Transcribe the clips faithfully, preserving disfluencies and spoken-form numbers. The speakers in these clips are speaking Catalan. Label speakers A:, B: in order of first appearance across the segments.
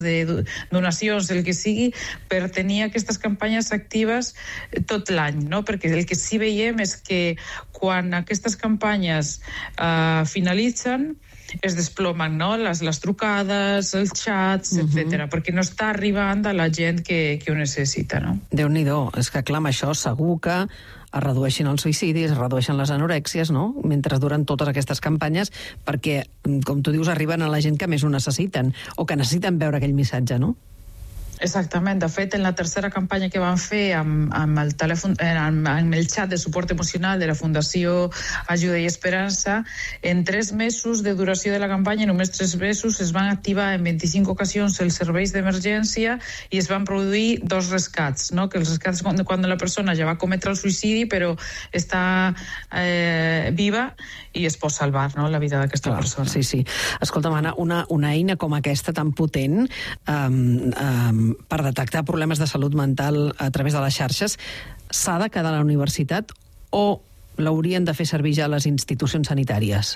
A: de donacions, el que sigui, per tenir aquestes campanyes actives tot l'any, no? Perquè el que sí veiem és que quan aquestes campanyes uh, finalitzen, es desplomen, no? Les, les trucades, els xats, uh-huh. etcètera, perquè no està arribant a la gent que, que ho necessita, no?
B: Déu-n'hi-do, és que clar, amb això segur que es redueixin els suïcidis, es redueixen les anorèxies, no?, mentre duren totes aquestes campanyes, perquè, com tu dius, arriben a la gent que més ho necessiten, o que necessiten veure aquell missatge, no?
A: Exactament. De fet, en la tercera campanya que van fer amb, amb, el telèfon, amb, amb el xat de suport emocional de la Fundació Ajuda i Esperança, en tres mesos de duració de la campanya, només tres mesos, es van activar en vint-i-cinc ocasions els serveis d'emergència i es van produir dos rescats, no? Que els rescats quan, quan la persona ja va cometre el suïcidi però està eh, viva i es pot salvar, no?, la vida d'aquesta persona.
B: Sí, sí. Escolta, Anna, una, una eina com aquesta tan potent um, um, per detectar problemes de salut mental a través de les xarxes, s'ha de quedar a la universitat o l'haurien de fer servir ja les institucions sanitàries?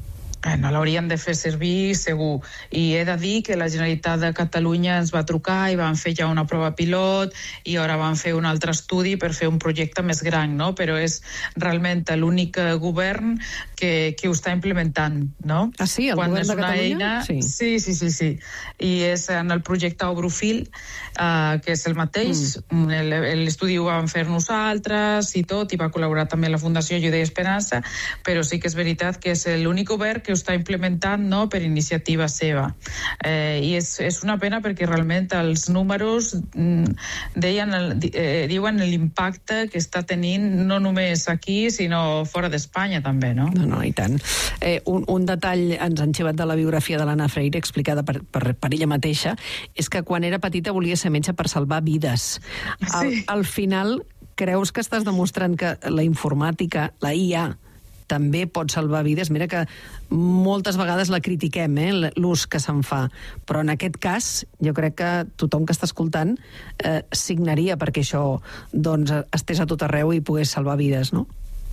A: No l'haurien de fer servir segur, i he de dir que la Generalitat de Catalunya ens va trucar i van fer ja una prova pilot i ara van fer un altre estudi per fer un projecte més gran, no? Però és realment l'únic govern que, que ho està implementant, no?
B: Ah, sí? El
A: Quan
B: govern de Catalunya?
A: Eina...
B: Sí.
A: sí, sí, sí, sí. I és en el projecte Obrofil, uh, que és el mateix. Mm. L'estudi ho vam fer nosaltres i tot, i va col·laborar també la Fundació Ajuda i Esperança, però sí que és veritat que és l'únic govern que ho està implementant, no?, per iniciativa seva. Eh, I és, és una pena perquè realment els números mm, deien el, eh, diuen l'impacte que està tenint no només aquí, sinó fora d'Espanya també, no?
B: No, no, i tant. Eh, un, un detall ens han xivat de la biografia de l'Anna Freire, explicada per, per, per ella mateixa, és que quan era petita volia ser metge per salvar vides. Al,
A: sí.
B: al final, creus que estàs demostrant que la informàtica, la I A, també pot salvar vides? Mira que moltes vegades la critiquem, eh, l'ús que se'n fa, però en aquest cas jo crec que tothom que està escoltant eh, signaria perquè això doncs, estés a tot arreu i pogués salvar vides, no?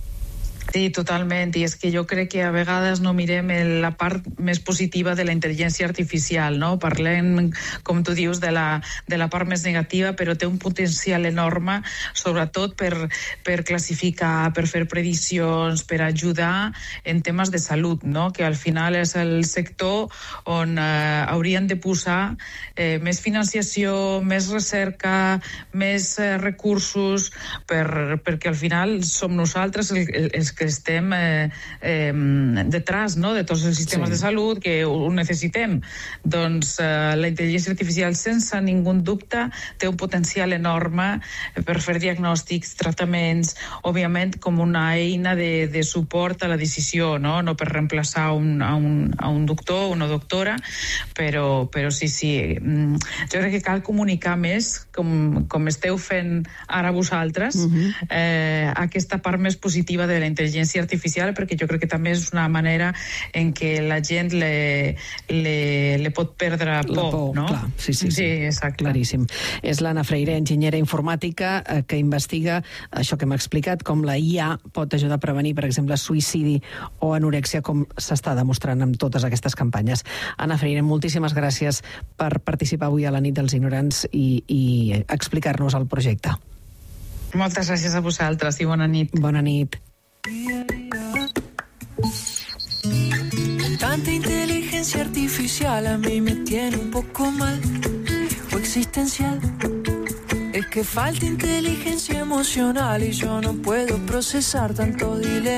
A: Sí, totalment, i és que jo crec que a vegades no mirem la part més positiva de la intel·ligència artificial, no? Parlem, com tu dius, de la, de la part més negativa, però té un potencial enorme, sobretot per, per classificar, per fer prediccions, per ajudar en temes de salut, no? Que al final és el sector on eh, haurien de posar eh, més financiació, més recerca, més eh, recursos, per, perquè al final som nosaltres els, els que estem eh, eh, detrás, no?, de tots els sistemes sí. de salut que ho necessitem. Doncs eh, la intel·ligència artificial, sense ningú dubte, té un potencial enorme per fer diagnòstics, tractaments, òbviament com una eina de, de suport a la decisió, no, no per reemplaçar un, a, un, a un doctor o una doctora, però, però sí, sí. Jo crec que cal comunicar més, com, com esteu fent ara vosaltres, uh-huh. eh, aquesta part més positiva de la intel·ligència artificial, perquè jo crec que també és una manera en què la gent le, le, le pot perdre por,
B: la por,
A: no?
B: Clar, sí, sí, sí.
A: Sí, exacte.
B: Claríssim. És l'Anna Freire, enginyera informàtica, eh, que investiga això que m'ha explicat, com la I A pot ajudar a prevenir, per exemple, suïcidi o anorèxia, com s'està demostrant amb totes aquestes campanyes. Anna Freire, moltíssimes gràcies per participar avui a la nit dels ignorants i, i explicar-nos el projecte.
A: Moltes gràcies a vosaltres i bona nit.
B: Bona nit.
C: Tanta inteligencia artificial a mí me tiene un poco mal o existencial. Es que falta inteligencia emocional y yo no puedo procesar tanto dilema.